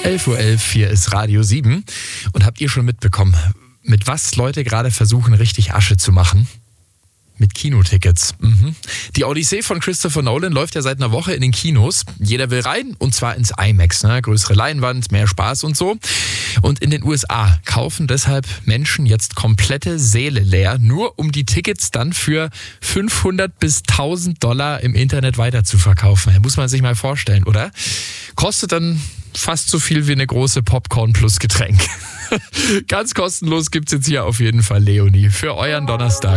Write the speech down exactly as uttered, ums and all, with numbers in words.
elf Uhr elf, hier ist Radio sieben. Und habt ihr schon mitbekommen, mit was Leute gerade versuchen, richtig Asche zu machen? Mit Kinotickets. Mhm. Die Odyssee von Christopher Nolan läuft ja seit einer Woche in den Kinos. Jeder will rein, und zwar ins IMAX. Ne? Größere Leinwand, mehr Spaß und so. Und in den U S A kaufen deshalb Menschen jetzt komplette Säle leer, nur um die Tickets dann für fünfhundert bis tausend Dollar im Internet weiter zu verkaufen. Das muss man sich mal vorstellen, oder? Kostet dann fast so viel wie eine große Popcorn plus Getränk. Ganz kostenlos gibt's jetzt hier auf jeden Fall Leonie für euren Donnerstag.